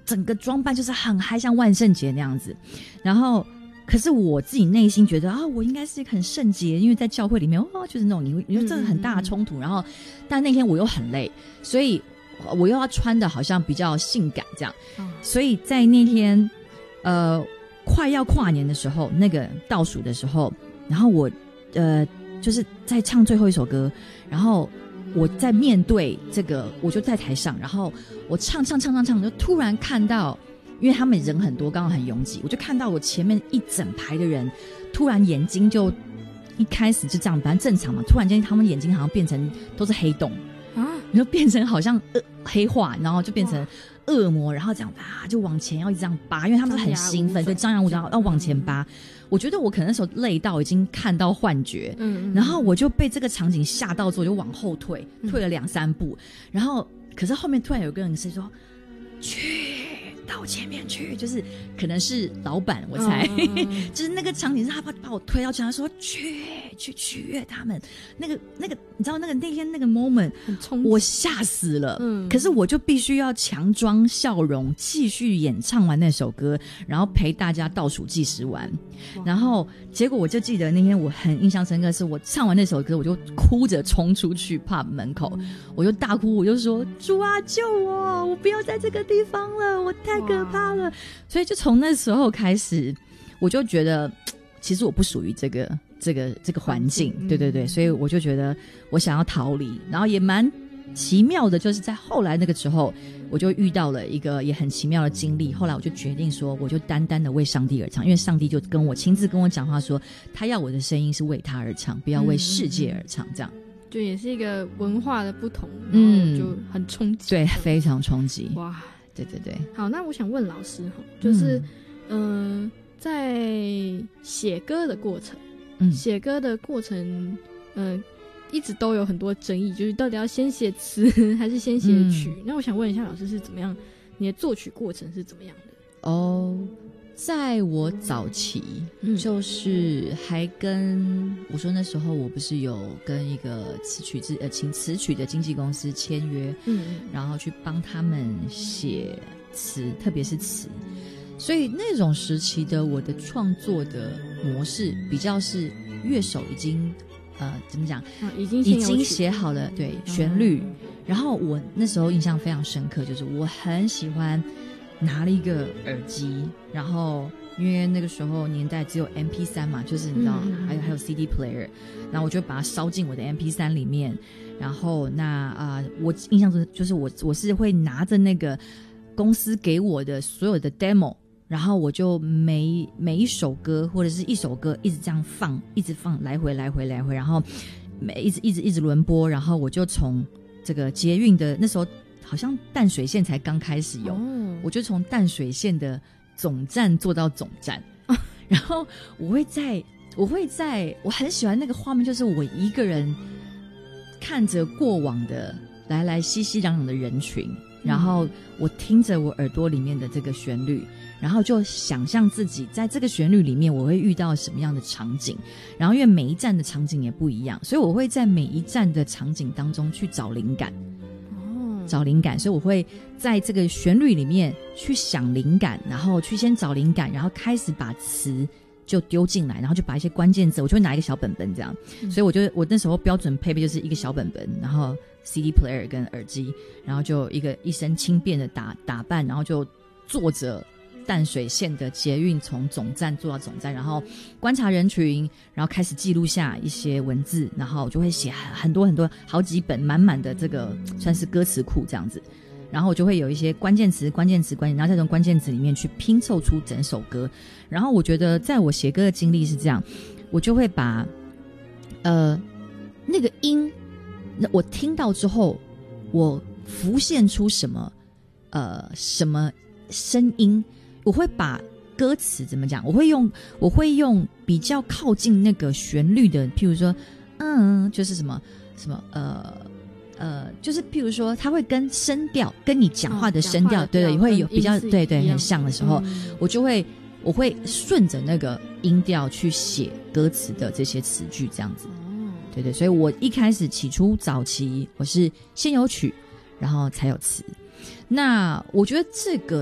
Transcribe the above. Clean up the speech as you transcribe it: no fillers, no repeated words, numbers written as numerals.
整个装扮就是很嗨，像万圣节那样子。然后可是我自己内心觉得啊，我应该是很圣洁，因为在教会里面就是那种你会这个很大的冲突。然后但那天我又很累，所以我又要穿的好像比较性感这样。所以在那天快要跨年的时候，那个倒数的时候，然后我就是在唱最后一首歌，然后我在面对这个，我就在台上，然后我唱，就突然看到，因为他们人很多，刚好很拥挤，我就看到我前面一整排的人，突然眼睛就一开始就这样，反正正常嘛，突然间他们眼睛好像变成都是黑洞啊，然后变成好像黑化，然后就变成恶魔，然后这样就往前要一直这样扒，因为他们都很兴奋，对，张牙舞爪要往前扒。我觉得我可能那时候累到已经看到幻觉，然后我就被这个场景吓到之后就往后退了2-3步，然后可是后面突然有个人是说去到前面去，就是可能是老板我猜，就是那个场景是他把我推到前，他说去取悦他们，那个你知道那天那个 moment 我吓死了，可是我就必须要强装笑容继续演唱完那首歌，然后陪大家倒数计时完，然后结果我就记得那天我很印象深刻，是我唱完那首歌我就哭着冲出去 pub 门口，我就大哭，我就说主啊救我，我不要在这个地方了，我太可怕了。所以就从那时候开始我就觉得其实我不属于这个环境，对，所以我就觉得我想要逃离，然后也蛮奇妙的，就是在后来那个时候我就遇到了一个也很奇妙的经历，后来我就决定说我就单单的为上帝而唱，因为上帝就亲自跟我讲话说他要我的声音是为他而唱，不要为世界而唱，这样就也是一个文化的不同，然后就很冲击， 对，非常冲击， 哇， 对。 好，那我想问老师就是在写歌的过程，一直都有很多争议，就是到底要先写词还是先写曲，那我想问一下老师是怎么样，你的作曲过程是怎么样的？ 在我早期就是还跟我说那时候我不是有跟一个请词曲的经纪公司签约，然后去帮他们写词，特别是词，所以那种时期的我的创作的模式比较是乐手已经怎么讲，已经写好了对旋律，然后我那时候印象非常深刻，就是我很喜欢拿了一个耳机，然后因为那个时候年代只有 MP3 嘛，就是你知道还有 CD player， 然后我就把它烧进我的 MP3 里面，然后我印象中就是我是会拿着那个公司给我的所有的 demo， 然后我就每一首歌或者是一首歌一直这样放，一直放，来回，然后一直轮播，然后我就从这个捷运的那时候好像淡水线才刚开始有，我就从淡水线的总站坐到总站，然后我很喜欢那个画面，就是我一个人看着过往的来来熙熙攘攘的人群，然后我听着我耳朵里面的这个旋律，然后就想象自己在这个旋律里面我会遇到什么样的场景，然后因为每一站的场景也不一样，所以我会在每一站的场景当中去找灵感，所以我会在这个旋律里面去想灵感，然后去先找灵感，然后开始把词就丢进来，然后就把一些关键字，我就会拿一个小本本这样，所以我那时候标准配备就是一个小本本，然后 CD player 跟耳机，然后就一身轻便的打扮，然后就坐着淡水线的捷运从总站坐到总站，然后观察人群，然后开始记录下一些文字，然后就会写很多好几本满满的这个算是歌词库这样子，然后我就会有一些关键词，然后再从关键词里面去拼凑出整首歌。然后我觉得在我写歌的经历是这样，我就会把那个音我听到之后，我浮现出什么声音，我会把歌词怎么讲，我会用比较靠近那个旋律的，譬如说就是什么就是譬如说它会跟声调跟你讲话的声调，对，会有比较对很像的时候，我会顺着那个音调去写歌词的这些词句这样子，对，所以我一开始起初早期我是先有曲然后才有词。那我觉得这个